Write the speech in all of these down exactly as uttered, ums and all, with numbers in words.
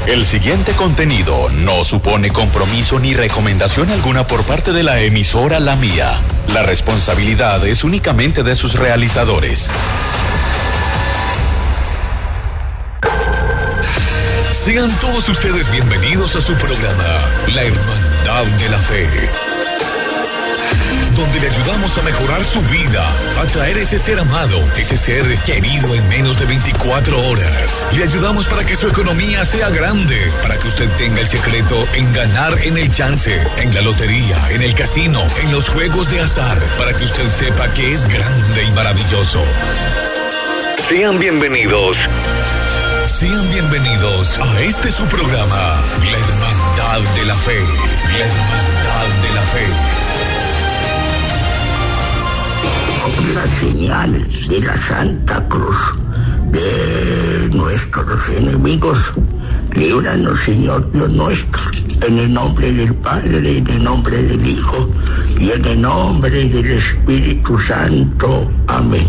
El siguiente contenido no supone compromiso ni recomendación alguna por parte de la emisora La Mía. La responsabilidad es únicamente de sus realizadores. Sean todos ustedes bienvenidos a su programa, La Hermandad de la Fe, donde le ayudamos a mejorar su vida, a traer ese ser amado, ese ser querido en menos de veinticuatro horas. Le ayudamos para que su economía sea grande, para que usted tenga el secreto en ganar en el chance, en la lotería, en el casino, en los juegos de azar, para que usted sepa que es grande y maravilloso. Sean bienvenidos. Sean bienvenidos a este su programa, La Hermandad de la Fe, La Hermandad de la Fe. Las señales de la Santa Cruz de nuestros enemigos, líbranos, Señor Dios nuestro, en el nombre del Padre, en el nombre del Hijo y en el nombre del Espíritu Santo. Amén.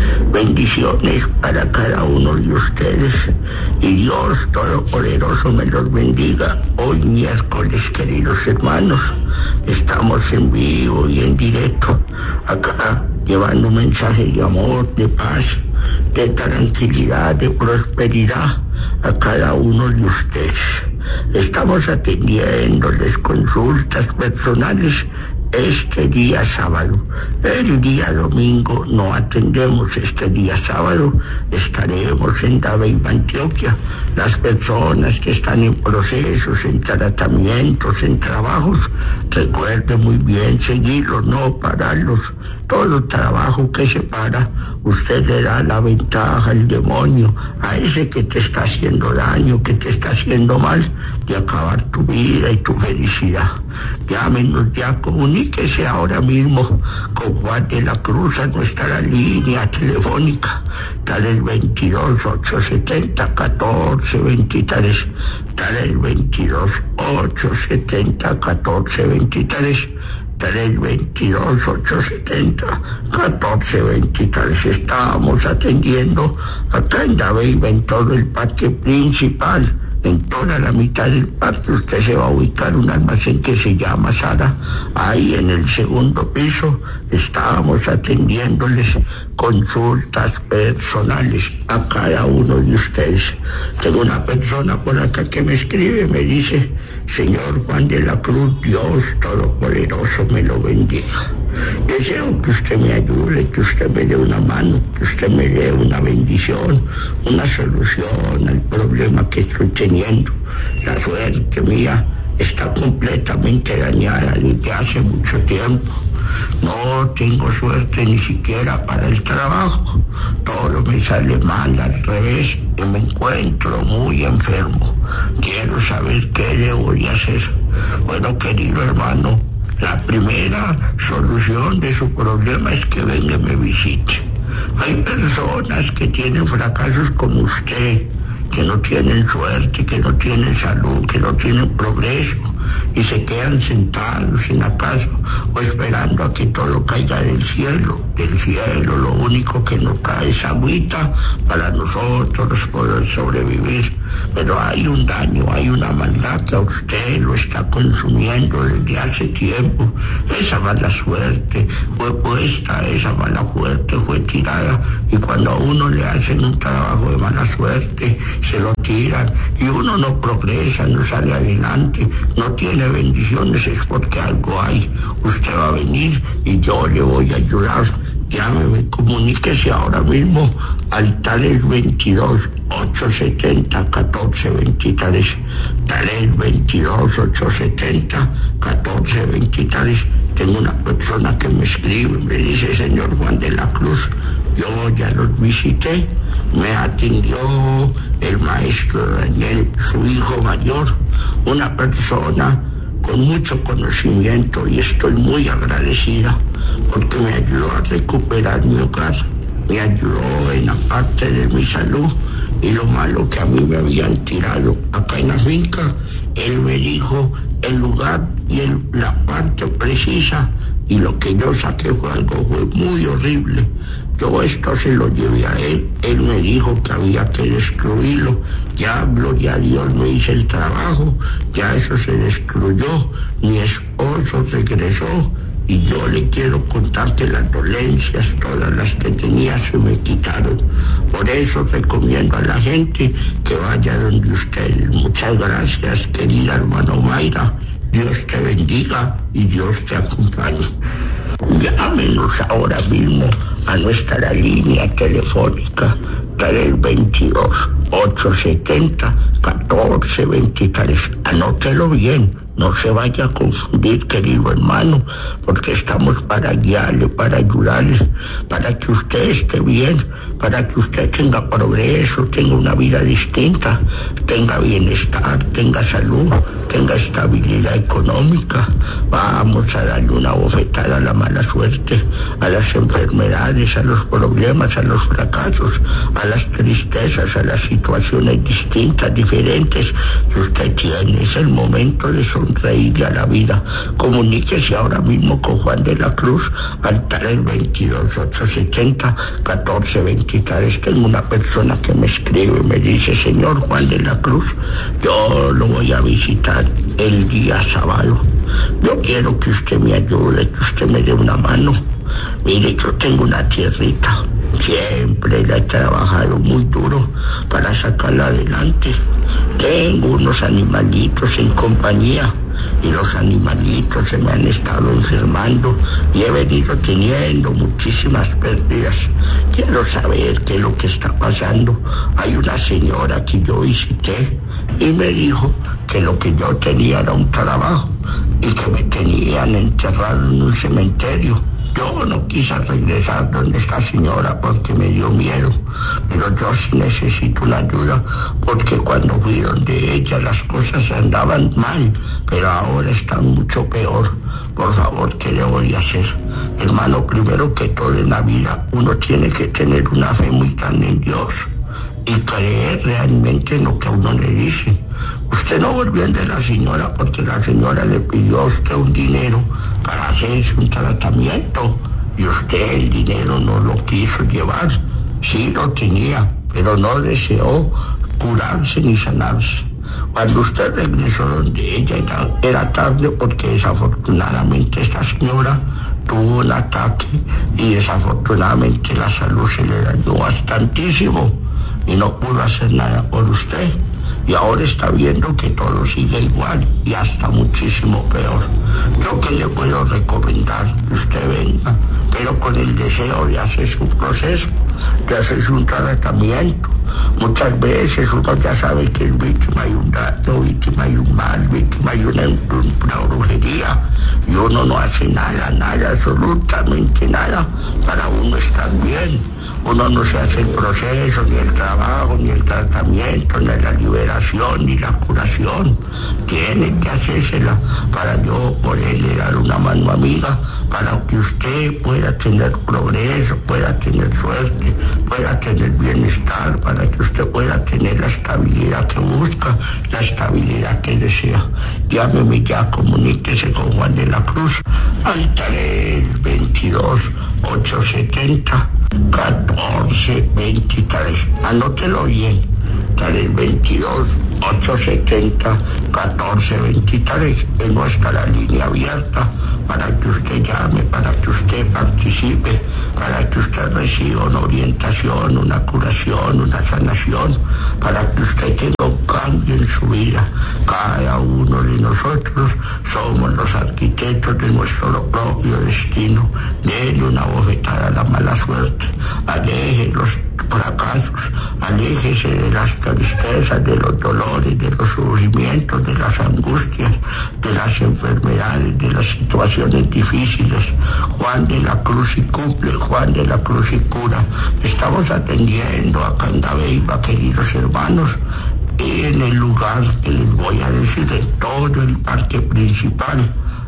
Bendiciones para cada uno de ustedes y Dios Todopoderoso me los bendiga. Hoy miércoles, queridos hermanos, estamos en vivo y en directo acá llevando un mensaje de amor, de paz, de tranquilidad, de prosperidad a cada uno de ustedes. Estamos atendiéndoles consultas personales este día sábado. El día domingo no atendemos. Este día sábado estaremos en Dabeima, Antioquia. Las personas que están en procesos, en tratamientos, en trabajos, recuerden muy bien seguirlos, no pararlos. Todo trabajo que se para, usted le da la ventaja al demonio, a ese que te está haciendo daño, que te está haciendo mal, de acabar tu vida y tu felicidad. Llámenos ya, comuníquese ahora mismo con Juan de la Cruz a nuestra línea telefónica, tal el veintidós, ochocientos setenta, catorce veintitrés, tal el veintidós, ochocientos setenta, catorce veintitrés, tres veintidós, ochocientos setenta, catorce veintitrés. Estamos atendiendo acá en Dabeima, en todo el parque principal. En toda la mitad del parque usted se va a ubicar un almacén que se llama Sara. Ahí en el segundo piso estábamos atendiéndoles consultas personales a cada uno de ustedes. Tengo una persona por acá que me escribe, me dice: señor Juan de la Cruz, Dios Todopoderoso me lo bendiga. Deseo que usted me ayude, que usted me dé una mano, que usted me dé una bendición, una solución al problema que estoy teniendo. La suerte mía está completamente dañada desde hace mucho tiempo. No tengo suerte ni siquiera para el trabajo. Todo me sale mal, al revés, y me encuentro muy enfermo. Quiero saber qué debo de hacer. Bueno, querido hermano, la primera solución de su problema es que venga y me visite. Hay personas que tienen fracasos como usted, que no tienen suerte, que no tienen salud, que no tienen progreso y se quedan sentados en la casa o esperando a que todo caiga del cielo. Del cielo lo único que nos cae es agüita para nosotros poder sobrevivir. Pero hay un daño, hay una maldad que a usted lo está consumiendo desde hace tiempo. Esa mala suerte fue puesta, esa mala suerte fue tirada, y cuando a uno le hacen un trabajo de mala suerte, se lo tiran y uno no progresa, no sale adelante, no tiene bendiciones, es porque algo hay. Usted va a venir y yo le voy a ayudar. Llámeme, comuníquese ahora mismo al Tales veintidós, ochocientos setenta, catorce veintitrés, Tales veintidós, ochocientos setenta, catorce veintitrés. Tengo una persona que me escribe, me dice: señor Juan de la Cruz, yo ya los visité, me atendió el maestro Daniel, su hijo mayor, una persona con mucho conocimiento, y estoy muy agradecida porque me ayudó a recuperar mi hogar, me ayudó en la parte de mi salud y lo malo que a mí me habían tirado acá en la finca. Él me dijo el lugar y el, la parte precisa, y lo que yo saqué fue algo fue muy horrible. Yo esto se lo llevé a él, él me dijo que había que destruirlo, Ya, gloria a Dios, me hice el trabajo, ya eso se destruyó, mi esposo regresó y yo le quiero contar que las dolencias, todas las que tenía, se me quitaron. Por eso recomiendo a la gente que vaya donde ustedes. Muchas gracias, querida hermano Mayra. Dios te bendiga y Dios te acompañe. Llámenos ahora mismo a nuestra línea telefónica tres veintidós, ochocientos setenta, catorce veintitrés. Anótelo bien, no se vaya a confundir, querido hermano, porque estamos para guiarle, para ayudarle, para que usted esté bien, para que usted tenga progreso, tenga una vida distinta, tenga bienestar, tenga salud, tenga estabilidad económica. Vamos a darle una bofetada a la mala suerte, a las enfermedades, a los problemas, a los fracasos, a las tristezas, a las situaciones distintas, diferentes que usted tiene. Es el momento de sonreírle a la vida. Comuníquese ahora mismo con Juan de la Cruz al tres veintidós, ochocientos setenta, catorce veintitrés. Tengo una persona que me escribe y me dice: señor Juan de la Cruz, yo lo voy a visitar el día sábado. Yo quiero que usted me ayude, que usted me dé una mano. Mire, yo tengo una tierrita, siempre la he trabajado muy duro para sacarla adelante. Tengo unos animalitos en compañía y los animalitos se me han estado enfermando y he venido teniendo muchísimas pérdidas. Quiero saber qué es lo que está pasando. Hay una señora que yo visité y me dijo que lo que yo tenía era un trabajo y que me tenían enterrado en un cementerio. Yo no quise regresar donde esta señora porque me dio miedo, pero yo sí necesito una ayuda, porque cuando fui donde ella las cosas andaban mal, pero ahora están mucho peor. Por favor, ¿qué le voy a hacer? Hermano, primero que todo en la vida, uno tiene que tener una fe muy grande en Dios y creer realmente en lo que a uno le dicen. Usted no volvió de la señora porque la señora le pidió a usted un dinero para hacerse un tratamiento y usted el dinero no lo quiso llevar. Sí lo tenía, pero no deseó curarse ni sanarse. Cuando usted regresó donde ella era, era tarde, porque desafortunadamente esta señora tuvo un ataque y desafortunadamente la salud se le dañó bastantísimo y no pudo hacer nada por usted. Y ahora está viendo que todo sigue igual y hasta muchísimo peor. Yo que le puedo recomendar que usted venga, pero con el deseo de hacerse un proceso, de hacerse un tratamiento. Muchas veces uno ya sabe que es víctima de un daño, víctima de un mal, víctima de una, una brujería, y uno no hace nada, nada, absolutamente nada para uno estar bien. Uno no se hace el proceso, ni el trabajo, ni el tratamiento, ni la liberación, ni la curación. Tiene que hacérsela para yo poderle dar una mano amiga, para que usted pueda tener progreso, pueda tener suerte, pueda tener bienestar, para que usted pueda tener la estabilidad que busca, la estabilidad que desea. Llámeme ya, comuníquese con Juan de la Cruz al tres veintidós, ochocientos setenta, catorce veintitrés. Anótelo bien, tres veintidós, ochocientos setenta, catorce veintitrés. Es nuestra línea abierta para que usted llame, para que usted participe, para que usted reciba una orientación, una curación, una sanación, para que usted tenga un cambio en su vida. Cada uno de nosotros somos los arquitectos de nuestro propio destino. Denle una bofetada a la mala suerte, aleje los fracasos, aléjese de las tristezas, de los dolores, de los sufrimientos, de las angustias, de las enfermedades, de las situaciones difíciles. Juan de la Cruz y cumple, Juan de la Cruz y cura. Estamos atendiendo a Candabeiba, queridos hermanos, y en el lugar que les voy a decir, en todo el parque principal,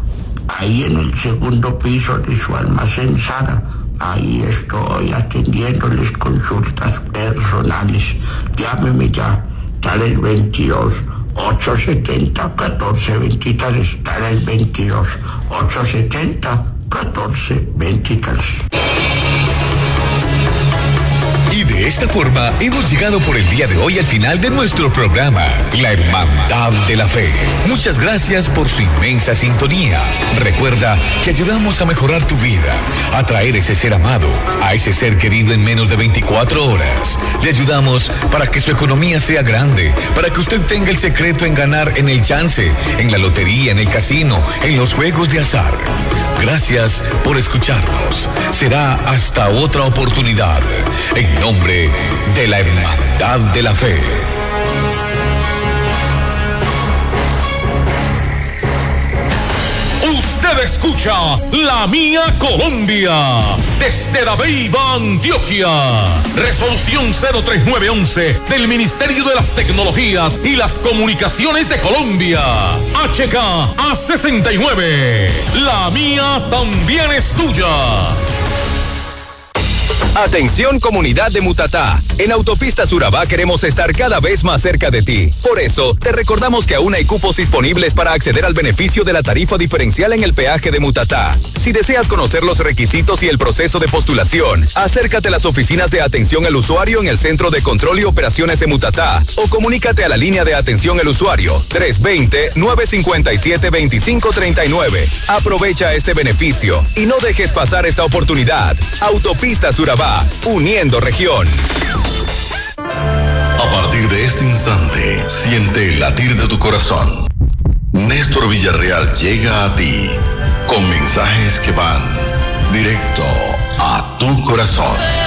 ahí en el segundo piso de su almacén Sara. Ahí estoy atendiéndoles consultas personales. Llámeme ya, tres veintidós, ochocientos setenta, catorce veintitrés, tres veintidós, ochocientos setenta, catorce veintitrés. Y de esta forma hemos llegado por el día de hoy al final de nuestro programa, La Hermandad de la Fe. Muchas gracias por su inmensa sintonía. Recuerda que ayudamos a mejorar tu vida, a traer ese ser amado, a ese ser querido en menos de veinticuatro horas. Le ayudamos para que su economía sea grande, para que usted tenga el secreto en ganar en el chance, en la lotería, en el casino, en los juegos de azar. Gracias por escucharnos. Será hasta otra oportunidad. En nombre de la Hermandad de la Fe. Usted escucha La Mía Colombia desde La Beiba, Antioquia. Resolución cero tres nueve once del Ministerio de las Tecnologías y las Comunicaciones de Colombia. H K A sesenta y nueve. La mía también es tuya. Atención comunidad de Mutatá, en Autopistas Urabá queremos estar cada vez más cerca de ti. Por eso, te recordamos que aún hay cupos disponibles para acceder al beneficio de la tarifa diferencial en el peaje de Mutatá. Si deseas conocer los requisitos y el proceso de postulación, acércate a las oficinas de atención al usuario en el Centro de Control y Operaciones de Mutatá o comunícate a la línea de atención al usuario tres dos cero, nueve cinco siete, dos cinco tres nueve. Aprovecha este beneficio y no dejes pasar esta oportunidad. Autopistas Urabá, uniendo región. A partir de este instante, siente el latir de tu corazón. Néstor Villarreal llega a ti con mensajes que van directo a tu corazón.